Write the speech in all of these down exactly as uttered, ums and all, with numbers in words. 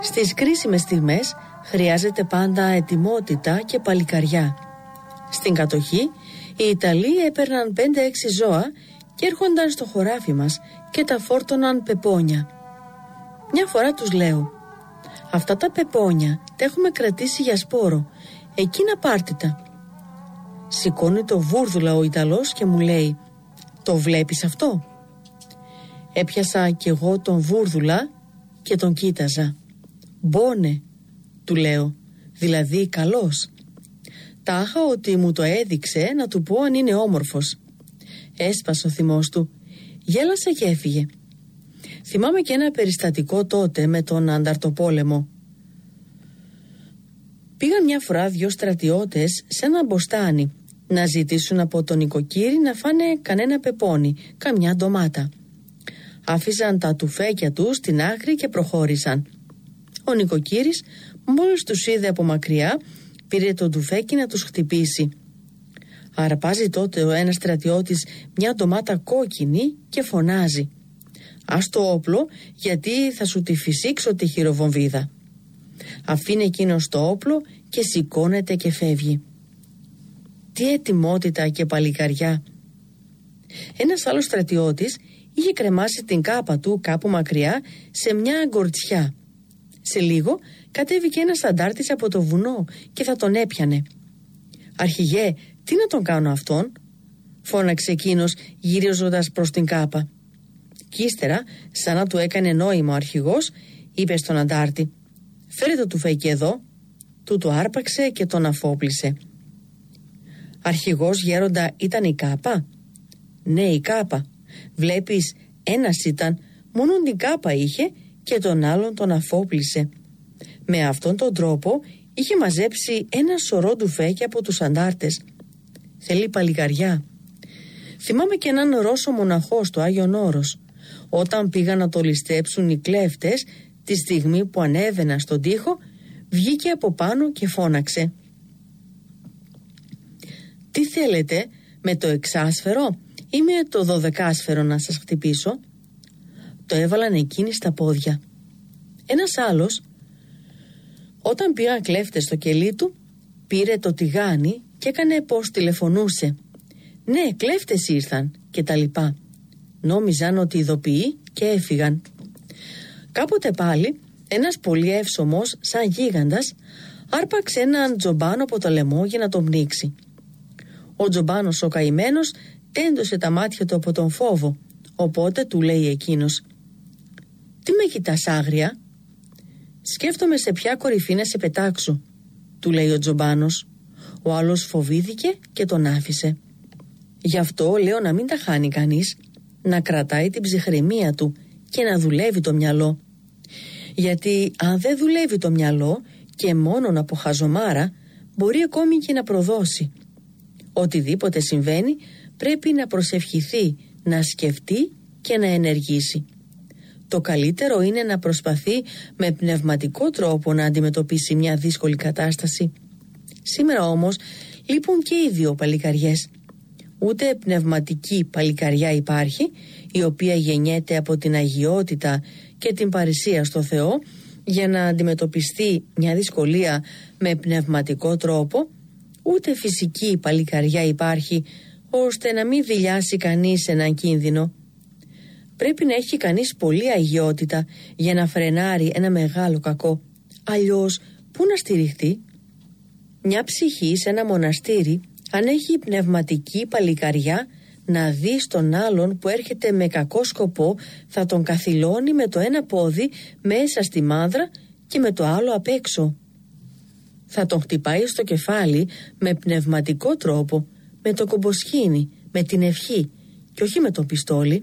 Στις κρίσιμες στιγμές χρειάζεται πάντα ετοιμότητα και παλικαριά. Στην κατοχή οι Ιταλοί έπαιρναν πέντε έξι ζώα και έρχονταν στο χωράφι μας και τα φόρτωναν πεπόνια. Μια φορά τους λέω: αυτά τα πεπόνια τα έχουμε κρατήσει για σπόρο, εκείνα πάρτε τα. Σηκώνει το βούρδουλα ο Ιταλός και μου λέει: το βλέπεις αυτό? Έπιασα κι εγώ τον βούρδουλα και τον κοίταζα. Μπόνε, του λέω, δηλαδή καλός. Τάχα ότι μου το έδειξε να του πω αν είναι όμορφος. Έσπασε ο θυμός του, γέλασε και έφυγε. Θυμάμαι και ένα περιστατικό τότε με τον Ανταρτοπόλεμο. Πήγαν μια φορά δυο στρατιώτες σε ένα μποστάνι να ζητήσουν από τον νοικοκύρη να φάνε κανένα πεπόνι, καμιά ντομάτα. Άφησαν τα τουφέκια τους στην άκρη και προχώρησαν. Ο νοικοκύρης μόλις τους είδε από μακριά πήρε το τουφέκι να τους χτυπήσει. Αρπάζει τότε ο ένας στρατιώτης μια ντομάτα κόκκινη και φωνάζει: «Ας το όπλο, γιατί θα σου τη φυσήξω τη χειροβομβίδα». Αφήνει εκείνος το όπλο και σηκώνεται και φεύγει. Τι ετοιμότητα και παλικαριά! Ένας άλλος στρατιώτης είχε κρεμάσει την κάπα του κάπου μακριά σε μια αγκορτσιά. Σε λίγο κατέβηκε ένας αντάρτης από το βουνό και θα τον έπιανε. «Αρχηγέ, τι να τον κάνω αυτόν?» φώναξε εκείνος γυρίζοντας προς την κάπα. Κι ύστερα, σαν να του έκανε νόημα ο αρχηγός, είπε στον αντάρτη: «Φέρε το τουφέκι εδώ». Του το άρπαξε και τον αφόπλησε. «Αρχηγός γέροντα ήταν η κάπα?» «Ναι, η κάπα. Βλέπεις, ένας ήταν, μόνον την κάπα είχε και τον άλλον τον αφόπλησε. Με αυτόν τον τρόπο είχε μαζέψει ένα σωρό τουφέκια από τους αντάρτες. Θέλει παλικαριά». Θυμάμαι και έναν Ρώσο μοναχό στο Άγιον Όρος. Όταν πήγαν να το ληστέψουν οι κλέφτες, τη στιγμή που ανέβαινα στον τοίχο, βγήκε από πάνω και φώναξε: «Τι θέλετε, με το εξάσφαιρο ή με το δωδεκάσφαιρο να σας χτυπήσω?» Το έβαλαν εκείνοι στα πόδια. Ένας άλλος, όταν πήγαν κλέφτες στο κελί του, πήρε το τηγάνι και έκανε πως τηλεφωνούσε: «Ναι, κλέφτες ήρθαν» και τα λοιπά. Νόμιζαν ότι ειδοποιεί και έφυγαν. Κάποτε πάλι ένας πολύ εύσωμος σαν γίγαντας άρπαξε έναν τζομπάνο από το λαιμό για να τον πνίξει. Ο τζομπάνος ο καημένος τέντωσε τα μάτια του από τον φόβο, οπότε του λέει εκείνος: «Τι με κοιτάς άγρια?» «Σκέφτομαι σε ποια κορυφή να σε πετάξω», του λέει ο τζομπάνος. Ο άλλος φοβήθηκε και τον άφησε. Γι' αυτό λέω να μην τα χάνει κανείς, να κρατάει την ψυχραιμία του και να δουλεύει το μυαλό. Γιατί αν δεν δουλεύει το μυαλό και μόνον από χαζομάρα, μπορεί ακόμη και να προδώσει. Οτιδήποτε συμβαίνει πρέπει να προσευχηθεί, να σκεφτεί και να ενεργήσει. Το καλύτερο είναι να προσπαθεί με πνευματικό τρόπο να αντιμετωπίσει μια δύσκολη κατάσταση. Σήμερα όμως λείπουν και οι δύο παλικαριές. Ούτε πνευματική παλικαριά υπάρχει, η οποία γεννιέται από την αγιότητα και την παρησία στο Θεό, για να αντιμετωπιστεί μια δυσκολία με πνευματικό τρόπο, ούτε φυσική παλικαριά υπάρχει, ώστε να μην δειλιάσει κανείς έναν κίνδυνο. Πρέπει να έχει κανείς πολλή αγιότητα για να φρενάρει ένα μεγάλο κακό. Αλλιώς πού να στηριχτεί? Μια ψυχή σε ένα μοναστήρι, αν έχει πνευματική παλικαριά, να δει στον άλλον που έρχεται με κακό σκοπό, θα τον καθυλώνει με το ένα πόδι μέσα στη μάνδρα και με το άλλο απ' έξω. Θα τον χτυπάει στο κεφάλι με πνευματικό τρόπο, με το κομποσχήνι, με την ευχή και όχι με το πιστόλι.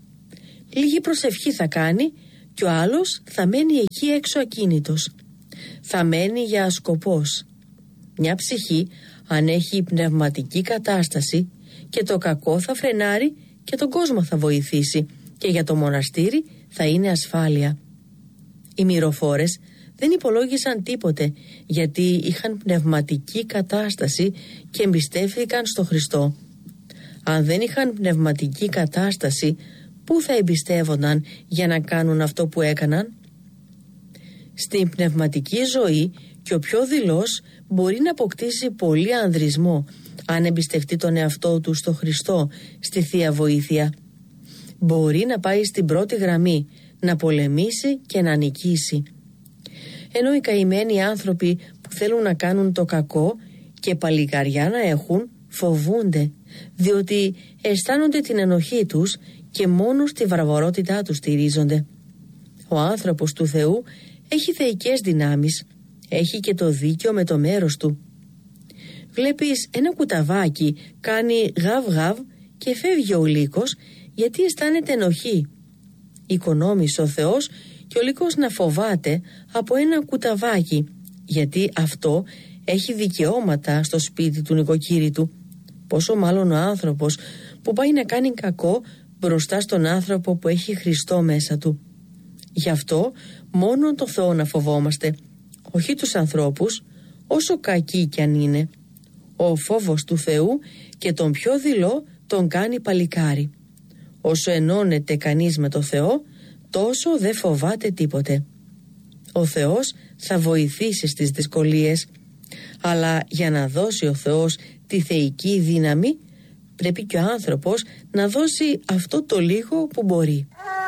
Λίγη προσευχή θα κάνει και ο άλλος θα μένει εκεί έξω ακίνητος. Θα μένει για σκοπός. Μια ψυχή, αν έχει πνευματική κατάσταση, και το κακό θα φρενάρει και τον κόσμο θα βοηθήσει και για το μοναστήρι θα είναι ασφάλεια. Οι μυροφόρες δεν υπολόγισαν τίποτε, γιατί είχαν πνευματική κατάσταση και εμπιστεύθηκαν στο Χριστό. Αν δεν είχαν πνευματική κατάσταση, πού θα εμπιστεύονταν για να κάνουν αυτό που έκαναν? Στην πνευματική ζωή και ο πιο δειλός μπορεί να αποκτήσει πολύ ανδρισμό αν εμπιστευτεί τον εαυτό του στο Χριστό, στη Θεία Βοήθεια. Μπορεί να πάει στην πρώτη γραμμή, να πολεμήσει και να νικήσει. Ενώ οι καημένοι άνθρωποι που θέλουν να κάνουν το κακό και παλικαριά να έχουν, φοβούνται, διότι αισθάνονται την ενοχή τους και μόνο στη βαρβαρότητά τους στηρίζονται. Ο άνθρωπος του Θεού έχει θεϊκές δυνάμεις, έχει και το δίκαιο με το μέρος του. Βλέπεις ένα κουταβάκι κάνει γαβ γαβ και φεύγει ο λύκος γιατί αισθάνεται ενοχή. Οικονόμησε ο Θεός και ο λύκος να φοβάται από ένα κουταβάκι, γιατί αυτό έχει δικαιώματα στο σπίτι του νοικοκύρη-του. Πόσο μάλλον ο άνθρωπος που πάει να κάνει κακό μπροστά στον άνθρωπο που έχει Χριστό μέσα του. Γι' αυτό μόνο το Θεό να φοβόμαστε, όχι τους ανθρώπους, όσο κακοί κι αν είναι. Ο φόβος του Θεού και τον πιο δειλό τον κάνει παλικάρι. Όσο ενώνεται κανείς με το Θεό, τόσο δεν φοβάται τίποτε. Ο Θεός θα βοηθήσει στις δυσκολίες, αλλά για να δώσει ο Θεός τη θεϊκή δύναμη, πρέπει και ο άνθρωπος να δώσει αυτό το λίγο που μπορεί.